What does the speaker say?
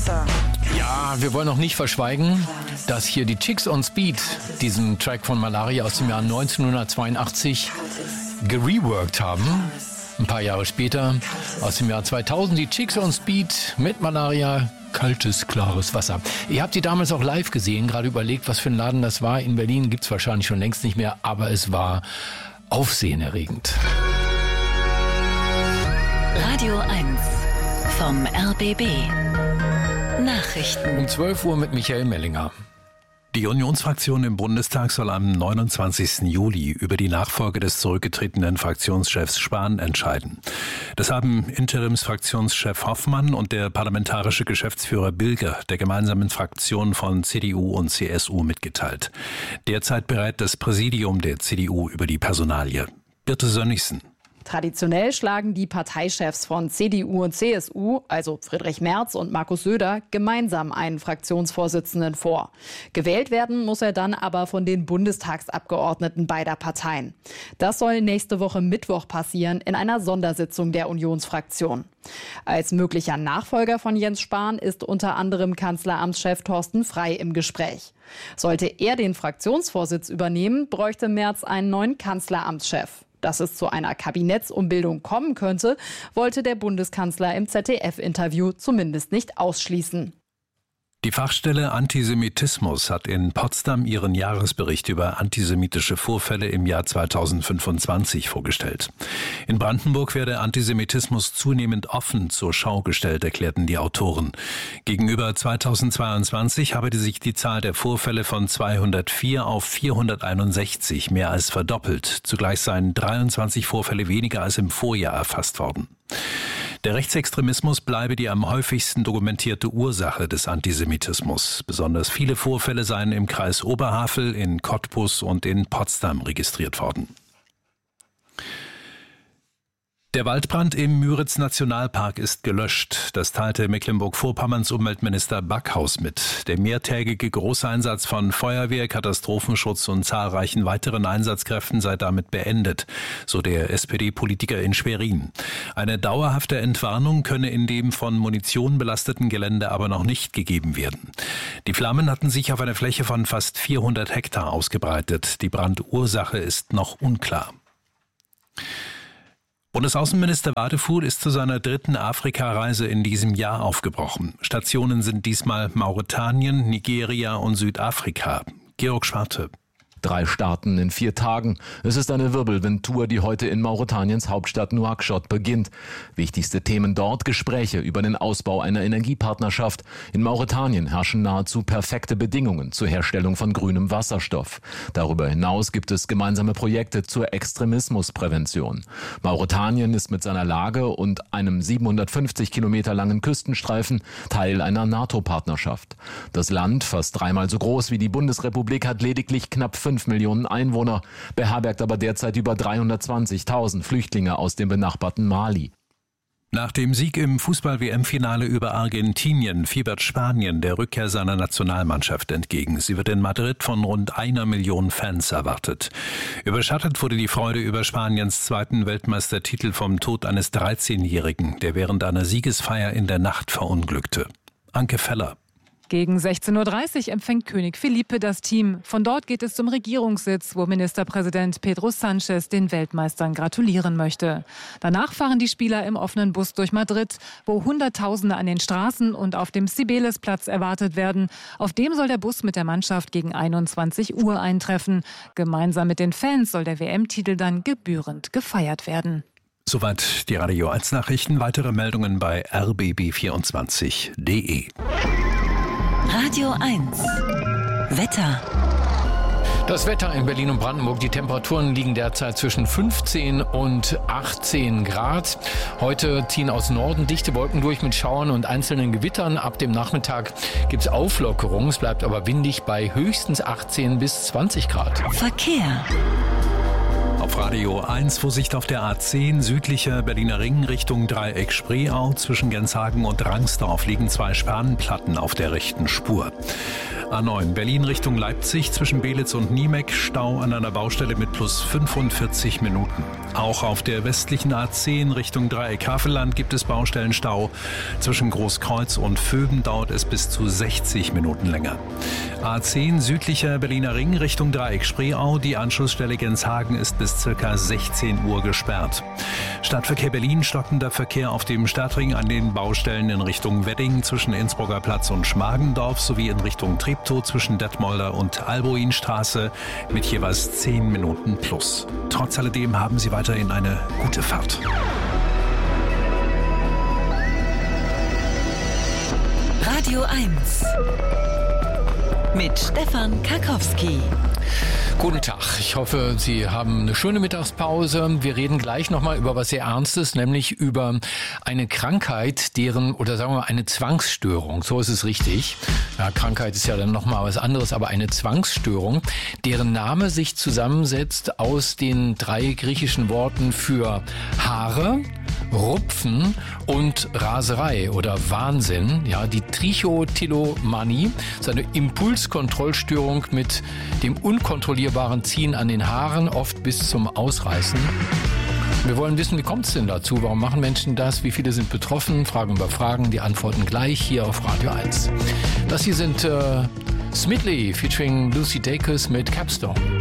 Wasser. Ja, wir wollen auch nicht verschweigen, dass hier die Chicks on Speed diesen Track von Malaria aus dem Jahr 1982 gereworkt haben. Ein paar Jahre später, aus dem Jahr 2000, die Chicks on Speed mit Malaria, kaltes, klares Wasser. Ihr habt die damals auch live gesehen, gerade überlegt, was für ein Laden das war. In Berlin gibt's wahrscheinlich schon längst nicht mehr, aber es war aufsehenerregend. Radio 1 vom RBB. Nachrichten. Um 12 Uhr mit Michael Mellinger. Die Unionsfraktion im Bundestag soll am 29. Juli über die Nachfolge des zurückgetretenen Fraktionschefs Spahn entscheiden. Das haben Interimsfraktionschef Hoffmann und der parlamentarische Geschäftsführer Bilger der gemeinsamen Fraktion von CDU und CSU mitgeteilt. Derzeit berät das Präsidium der CDU über die Personalie. Birte Sönnigsen. Traditionell schlagen die Parteichefs von CDU und CSU, also Friedrich Merz und Markus Söder, gemeinsam einen Fraktionsvorsitzenden vor. Gewählt werden muss er dann aber von den Bundestagsabgeordneten beider Parteien. Das soll nächste Woche Mittwoch passieren in einer Sondersitzung der Unionsfraktion. Als möglicher Nachfolger von Jens Spahn ist unter anderem Kanzleramtschef Thorsten Frey im Gespräch. Sollte er den Fraktionsvorsitz übernehmen, bräuchte Merz einen neuen Kanzleramtschef. Dass es zu einer Kabinettsumbildung kommen könnte, wollte der Bundeskanzler im ZDF-Interview zumindest nicht ausschließen. Die Fachstelle Antisemitismus hat in Potsdam ihren Jahresbericht über antisemitische Vorfälle im Jahr 2025 vorgestellt. In Brandenburg werde Antisemitismus zunehmend offen zur Schau gestellt, erklärten die Autoren. Gegenüber 2022 habe sich die Zahl der Vorfälle von 204 auf 461 mehr als verdoppelt. Zugleich seien 23 Vorfälle weniger als im Vorjahr erfasst worden. Der Rechtsextremismus bleibe die am häufigsten dokumentierte Ursache des Antisemitismus. Besonders viele Vorfälle seien im Kreis Oberhavel, in Cottbus und in Potsdam registriert worden. Der Waldbrand im Müritz-Nationalpark ist gelöscht. Das teilte Mecklenburg-Vorpommerns Umweltminister Backhaus mit. Der mehrtägige Großeinsatz von Feuerwehr, Katastrophenschutz und zahlreichen weiteren Einsatzkräften sei damit beendet, so der SPD-Politiker in Schwerin. Eine dauerhafte Entwarnung könne in dem von Munition belasteten Gelände aber noch nicht gegeben werden. Die Flammen hatten sich auf einer Fläche von fast 400 Hektar ausgebreitet. Die Brandursache ist noch unklar. Bundesaußenminister Wadefuhl ist zu seiner 3. Afrikareise in diesem Jahr aufgebrochen. Stationen sind diesmal Mauretanien, Nigeria und Südafrika. Georg Schwarte. 3 Staaten in 4 Tagen. Es ist eine Wirbelwindtour, die heute in Mauretaniens Hauptstadt Nouakchott beginnt. Wichtigste Themen dort: Gespräche über den Ausbau einer Energiepartnerschaft. In Mauretanien herrschen nahezu perfekte Bedingungen zur Herstellung von grünem Wasserstoff. Darüber hinaus gibt es gemeinsame Projekte zur Extremismusprävention. Mauretanien ist mit seiner Lage und einem 750 Kilometer langen Küstenstreifen Teil einer NATO-Partnerschaft. Das Land, fast 3-mal so groß wie die Bundesrepublik, hat lediglich knapp 5 Millionen Einwohner, beherbergt aber derzeit über 320.000 Flüchtlinge aus dem benachbarten Mali. Nach dem Sieg im Fußball-WM-Finale über Argentinien fiebert Spanien der Rückkehr seiner Nationalmannschaft entgegen. Sie wird in Madrid von rund 1 Million Fans erwartet. Überschattet wurde die Freude über Spaniens 2. Weltmeistertitel vom Tod eines 13-Jährigen, der während einer Siegesfeier in der Nacht verunglückte. Anke Feller. Gegen 16.30 Uhr empfängt König Felipe das Team. Von dort geht es zum Regierungssitz, wo Ministerpräsident Pedro Sánchez den Weltmeistern gratulieren möchte. Danach fahren die Spieler im offenen Bus durch Madrid, wo Hunderttausende an den Straßen und auf dem Cibeles-Platz erwartet werden. Auf dem soll der Bus mit der Mannschaft gegen 21 Uhr eintreffen. Gemeinsam mit den Fans soll der WM-Titel dann gebührend gefeiert werden. Soweit die Radio 1 Nachrichten. Weitere Meldungen bei rbb24.de. Radio 1 Wetter. Das Wetter in Berlin und Brandenburg. Die Temperaturen liegen derzeit zwischen 15 und 18 Grad. Heute ziehen aus Norden dichte Wolken durch mit Schauern und einzelnen Gewittern. Ab dem Nachmittag gibt es Auflockerung. Es bleibt aber windig bei höchstens 18 bis 20 Grad. Verkehr. Auf Radio 1 Vorsicht auf der A10 südlicher Berliner Ring Richtung Dreieck Spreeau. Zwischen Genshagen und Rangsdorf liegen 2 Spanplatten auf der rechten Spur. A9 Berlin Richtung Leipzig zwischen Belitz und Niemek, Stau an einer Baustelle mit plus 45 Minuten. Auch auf der westlichen A10 Richtung Dreieck Havelland gibt es Baustellenstau. Zwischen Großkreuz und Vöben dauert es bis zu 60 Minuten länger. A10 südlicher Berliner Ring Richtung Dreieck Spreeau. Die Anschlussstelle Genshagen ist bis ca. 16 Uhr gesperrt. Stadtverkehr Berlin, stockender Verkehr auf dem Stadtring an den Baustellen in Richtung Wedding zwischen Innsbrucker Platz und Schmargendorf sowie in Richtung Treptow zwischen Detmolder und Alboinstraße mit jeweils 10 Minuten plus. Trotz alledem haben Sie weiterhin eine gute Fahrt. Radio 1 mit Stefan Karkowski. Guten Tag, ich hoffe, Sie haben eine schöne Mittagspause. Wir reden gleich nochmal über was sehr Ernstes, nämlich über eine Krankheit, oder sagen wir mal eine Zwangsstörung, so ist es richtig. Ja, Krankheit ist ja dann nochmal was anderes, aber eine Zwangsstörung, deren Name sich zusammensetzt aus den 3 griechischen Worten für Haare, Rupfen und Raserei oder Wahnsinn. Ja, die Trichotillomanie ist eine Impulskontrollstörung mit dem unkontrollierbaren Ziehen an den Haaren, oft bis zum Ausreißen. Wir wollen wissen, wie kommt es denn dazu? Warum machen Menschen das? Wie viele sind betroffen? Fragen über Fragen, die Antworten gleich hier auf Radio 1. Das hier sind Smidley featuring Lucy Dacus mit Capstone.